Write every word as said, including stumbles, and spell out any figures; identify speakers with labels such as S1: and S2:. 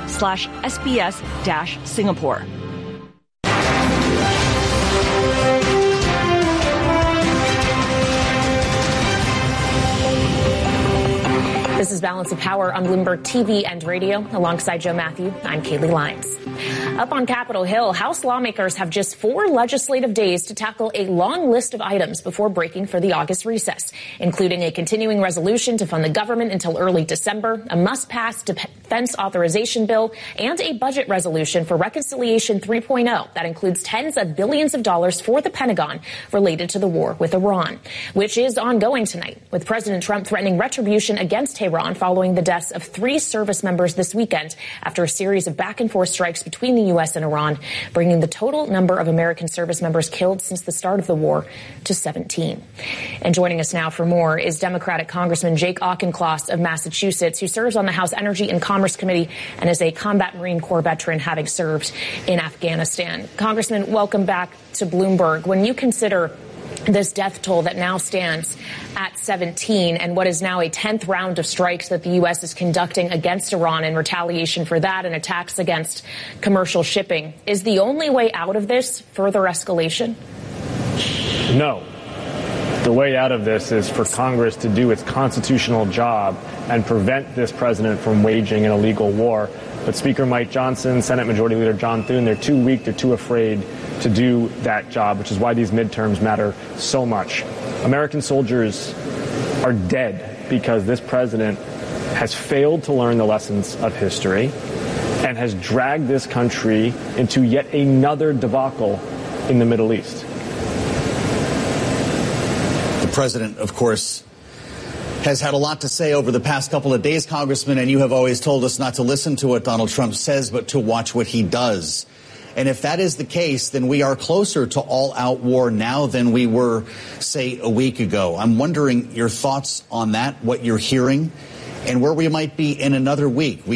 S1: slash SBS dash Singapore.
S2: This is Balance of Power on Bloomberg T V and radio. Alongside Joe Matthew, I'm Kaylee Lyons. Up on Capitol Hill, House lawmakers have just four legislative days to tackle a long list of items before breaking for the August recess, including a continuing resolution to fund the government until early December, a must-pass defense authorization bill, and a budget resolution for Reconciliation three point oh that includes tens of billions of dollars for the Pentagon related to the war with Iran, which is ongoing tonight, with President Trump threatening retribution against Tehran following the deaths of three service members this weekend after a series of back-and-forth strikes between the U S and Iran, bringing the total number of American service members killed since the start of the war to seventeen. And joining us now for more is Democratic Congressman Jake Auchincloss of Massachusetts, who serves on the House Energy and Commerce Committee and is a combat Marine Corps veteran, having served in Afghanistan. Congressman, welcome back to Bloomberg. When you consider this death toll that now stands at seventeen and what is now a tenth round of strikes that the U S is conducting against Iran in retaliation for that and attacks against commercial shipping, is the only way out of this further escalation?
S3: No. The way out of this is for Congress to do its constitutional job and prevent this president from waging an illegal war. But Speaker Mike Johnson, Senate Majority Leader John Thune, they're too weak, they're too afraid to do that job, which is why these midterms matter so much. American soldiers are dead because this president has failed to learn the lessons of history and has dragged this country into yet another debacle in the Middle East.
S4: The president, of course, has had a lot to say over the past couple of days, Congressman, and you have always told us not to listen to what Donald Trump says, but to watch what he does. And if that is the case, then we are closer to all-out war now than we were, say, a week ago. I'm wondering your thoughts on that, what you're hearing, and where we might be in another week. We